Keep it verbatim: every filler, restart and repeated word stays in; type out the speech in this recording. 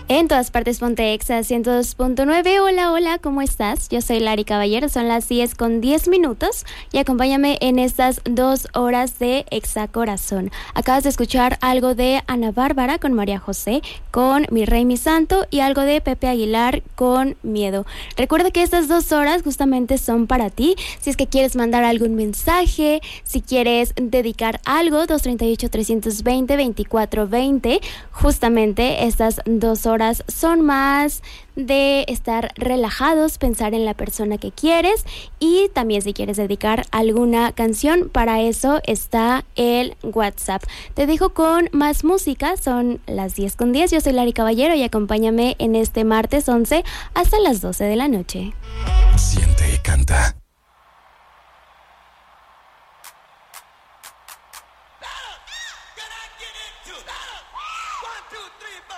En todas partes Ponte Exa ciento dos punto nueve. Hola, hola, ¿cómo estás? Yo soy Lari Caballero, son las diez con diez minutos y acompáñame en estas dos horas de Exa Corazón. Acabas de escuchar algo de Ana Bárbara con María José, con Mi Rey, Mi Santo, y algo de Pepe Aguilar con Miedo. Recuerda que estas dos horas justamente son para ti. Si es que quieres mandar algún mensaje, si quieres dedicar algo, dos tres ocho, tres dos cero, veinticuatro veinte. Justamente estas dos horas son más de estar relajados, pensar en la persona que quieres, y también si quieres dedicar alguna canción, para eso está el WhatsApp. Te dejo con más música, son las diez con diez. Yo soy Lari Caballero y acompáñame en este martes once hasta las doce de la noche. Siente y canta. Can I get into one, two, three, four?